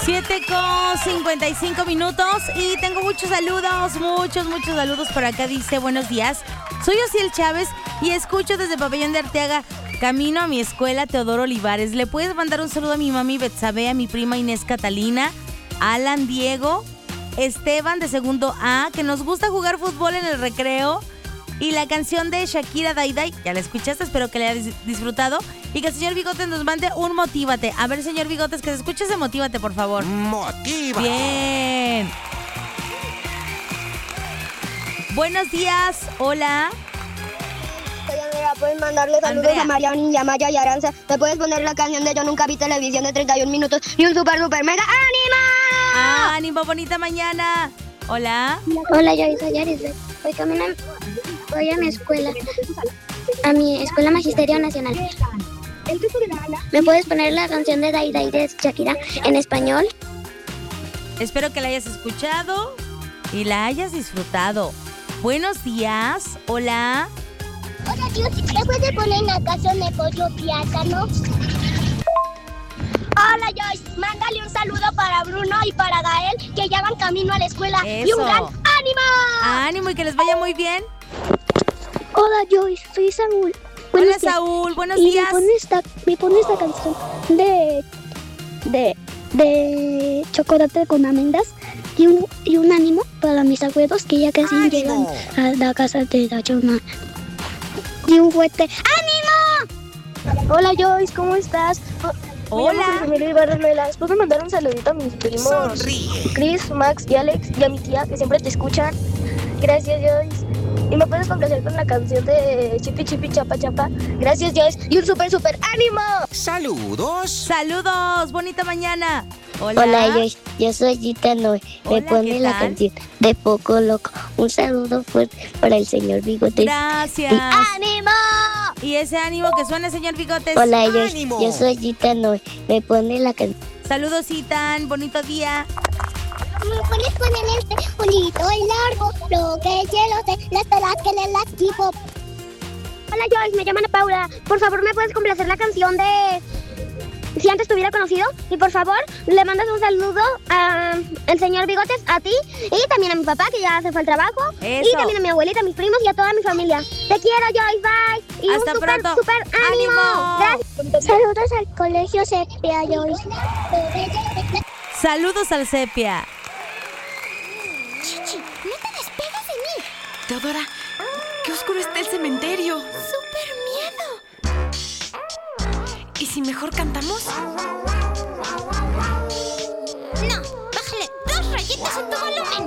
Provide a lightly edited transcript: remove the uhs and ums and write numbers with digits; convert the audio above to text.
7:55 y tengo muchos saludos por acá. Dice, buenos días, soy Osiel Chávez y escucho desde Pabellón de Arteaga, camino a mi escuela Teodoro Olivares. ¿Le puedes mandar un saludo a mi mami Betsabe, a mi prima Inés Catalina, Alan Diego, Esteban de segundo A, que nos gusta jugar fútbol en el recreo? Y la canción de Shakira Daiday, ya la escuchaste, espero que la hayas disfrutado. Y que el señor Bigotes nos mande un Motívate. A ver, señor Bigotes, que se escuche ese Motívate, por favor. ¡Motívate! Bien. Buenos días, hola. Soy Andrea, puedes mandarle saludos Andrea. a María Niña, Maya y Aranza. Me puedes poner la canción de Yo Nunca Vi Televisión de 31 minutos y un super mega ánimo. Ánimo, bonita mañana. Hola. Hola, yo soy Yaris. Voy a mi escuela, a mi escuela Magisterio Nacional. ¿Me puedes poner la canción de Dai Dai de Shakira en español? Espero que la hayas escuchado y la hayas disfrutado. Buenos días, hola. Hola, tío, ¿te puedes poner la canción de Pollo Piátano? Hola Joyce, mándale un saludo para Bruno y para Gael que ya van camino a la escuela. Eso. Y un gran ánimo. Ánimo y que les vaya muy bien. Hola, Joyce, soy Saúl. Hola, Saúl, buenos días. Me pone esta canción de chocolate con almendras y un ánimo para mis abuelos que ya casi llegan a la casa de la Chona. Y un fuerte ¡ánimo! Hola Joyce, ¿cómo estás? Hola. ¿Puedo mandar un saludito a mis primos Sonríe. Chris, Max y Alex y a mi tía que siempre te escuchan? Gracias Joyce. ¿Y me puedes complacer con la canción de Chipi Chipi Chapa Chapa? Gracias Joyce. Y un super ánimo. Saludos. Saludos, bonita mañana. Hola. Hola, yo soy Gita Noé. Me Hola, pone ¿qué la tal? canción de Poco Loco. Un saludo fuerte para el señor Bigotes. Gracias. ¡Ánimo! Y ese ánimo que suene, señor Bigotes. Hola, ¡Ánimo! yo soy Gita Noé. Me pone la canción. Saludos, Itan. Bonito día. Me puedes poner este bonito y largo, lo que el cielo sé, la esperas que le la tipo. Hola Joyce, me llaman a Paula. Por favor, ¿me puedes complacer la canción de Si antes te hubiera conocido? Y por favor, le mandas un saludo al señor Bigotes, a ti y también a mi papá que ya se fue al trabajo. Eso. Y también a mi abuelita, a mis primos y a toda mi familia. Te quiero Joyce, bye. Y Hasta un pronto. super ánimo. ¡Ánimo! Gracias. Saludos al colegio Sepia, Joyce. Saludos al Sepia. Chichi, no te despegues de mí. Teodora, qué oscuro está el cementerio. ¡Súper miedo! ¿Y si mejor cantamos? No, bájale 2 rayitas en tu volumen.